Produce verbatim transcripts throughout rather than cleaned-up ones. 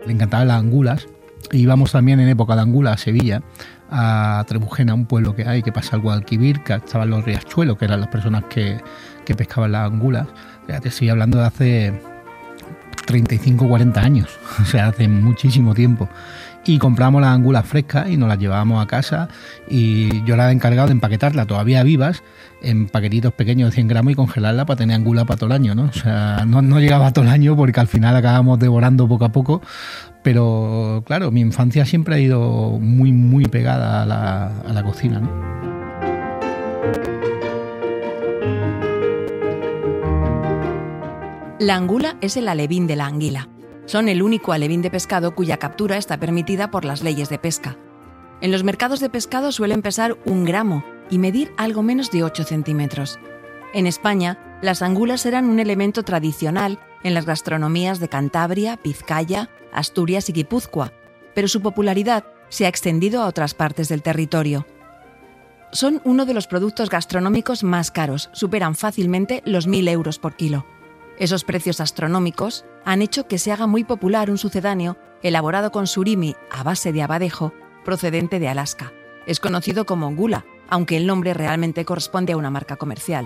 le encantaban las angulas. Y íbamos también en época de angula a Sevilla, a Trebujena, un pueblo que hay que pasa al Guadalquivir, que estaban los riachuelos, que eran las personas que, que pescaban las angulas. Ya te estoy hablando de hace treinta y cinco o cuarenta años, o sea, hace muchísimo tiempo. Y compramos las angulas frescas y nos las llevábamos a casa, y yo era el encargado de empaquetarlas todavía vivas en paquetitos pequeños de cien gramos y congelarlas para tener angulas para todo el año, ¿no? O sea, no, no llegaba todo el año porque al final acabamos devorando poco a poco, pero claro, mi infancia siempre ha ido muy, muy pegada a la, a la cocina, ¿no? La angula es el alevín de la anguila. Son el único alevín de pescado cuya captura está permitida por las leyes de pesca. En los mercados de pescado suelen pesar un gramo y medir algo menos de ocho centímetros. En España, las angulas eran un elemento tradicional en las gastronomías de Cantabria, Vizcaya, Asturias y Guipúzcoa, pero su popularidad se ha extendido a otras partes del territorio. Son uno de los productos gastronómicos más caros, superan fácilmente los mil euros por kilo. Esos precios astronómicos han hecho que se haga muy popular un sucedáneo elaborado con surimi a base de abadejo procedente de Alaska. Es conocido como gula, aunque el nombre realmente corresponde a una marca comercial.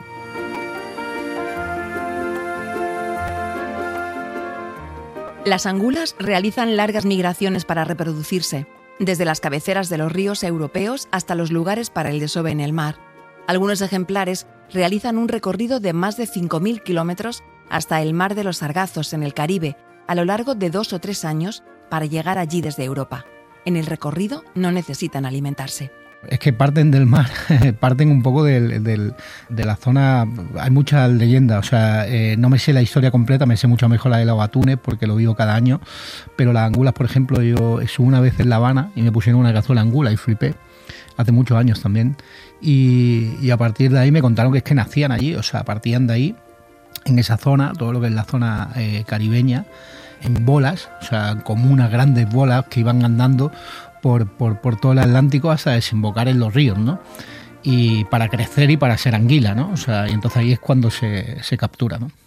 Las angulas realizan largas migraciones para reproducirse, desde las cabeceras de los ríos europeos hasta los lugares para el desove en el mar. Algunos ejemplares realizan un recorrido de más de cinco mil kilómetros hasta el Mar de los Sargazos en el Caribe, a lo largo de dos o tres años, para llegar allí desde Europa. En el recorrido no necesitan alimentarse. Es que parten del mar, parten un poco del, del, de la zona. Hay muchas leyendas, o sea, eh, no me sé la historia completa, me sé mucho mejor la de los atunes porque lo vivo cada año, pero las angulas, por ejemplo, yo estuve una vez en La Habana y me pusieron una cazuela angula y flipé, hace muchos años también, y, y a partir de ahí me contaron que es que nacían allí, o sea, partían de ahí, en esa zona, todo lo que es la zona eh, caribeña, en bolas, o sea, como unas grandes bolas que iban andando por, por, por todo el Atlántico hasta desembocar en los ríos, ¿no? Y para crecer y para ser anguila, ¿no? O sea, y entonces ahí es cuando se, se captura, ¿no?